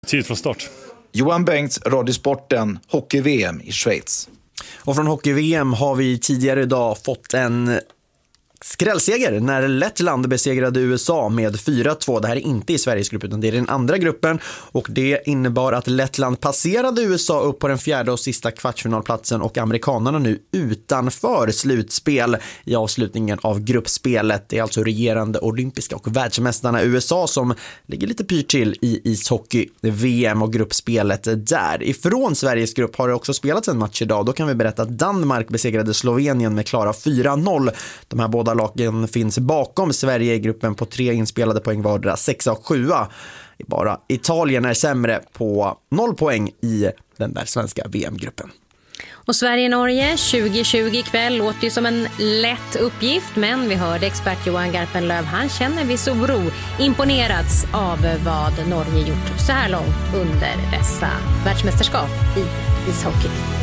Tid från start. Johan Bengts, Radiosporten, hockey-VM i Schweiz. Och från hockey-VM har vi tidigare idag fått en skrällseger när Lettland besegrade USA med 4-2. Det här är inte i Sveriges grupp utan det är den andra gruppen, och det innebar att Lettland passerade USA upp på den fjärde och sista kvartsfinalplatsen, och amerikanerna nu utanför slutspel i avslutningen av gruppspelet. Det är alltså regerande olympiska och världsmästarna USA som ligger lite pyrt till i ishockey VM och gruppspelet där. Ifrån Sveriges grupp har det också spelats en match idag. Då kan vi berätta att Danmark besegrade Slovenien med klara 4-0. De här båda lagen finns bakom Sverige i gruppen på 3 inspelade poäng vardera, 6 och 7. Bara Italien är sämre på 0 poäng i den där svenska VM-gruppen. Och Sverige-Norge 2020 kväll låter ju som en lätt uppgift, men vi hörde expert Johan Garpenlöv, han känner viss oro, imponerats av vad Norge gjort så här långt under dessa världsmästerskap i ishockey.